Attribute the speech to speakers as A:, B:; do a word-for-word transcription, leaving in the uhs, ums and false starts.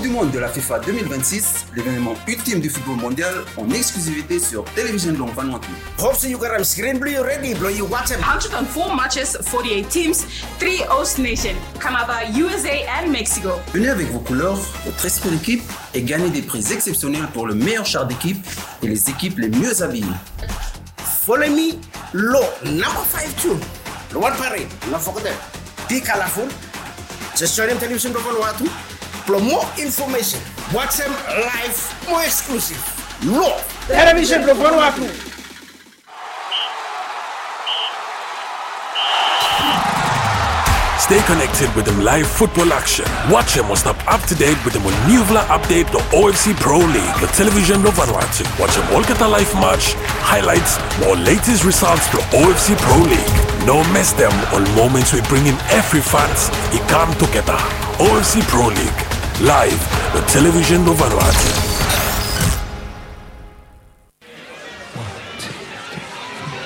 A: du Monde de la FIFA deux mille vingt-six, l'événement ultime du football mondial en exclusivité sur Television Long Vanuatu.
B: Hope so you got a screen blue ready, blow you watch them.
C: one hundred four matches, forty-eight teams, three host nations, Canada, U S A and Mexico.
A: Venez avec vos couleurs, votre esprit d'équipe et gagnez des prix exceptionnels pour le meilleur char d'équipe et les équipes les mieux habillées.
B: Follow me, low number five tune. The one parade, not forget. Be colorful. Just join them Television Long Vanuatu. For more information, watch them live, more exclusive. Low Television Long Vanuatu.
D: Stay connected with them live football action. Watch them or stop up to date with them on Nuvla Update, the O F C Pro League, the Television Long Vanuatu. Watch them all get a live match, highlights, or latest results to O F C Pro League. No miss them all moments we bring in every fans. It come together. O F C Pro League, live, the Television Long Vanuatu.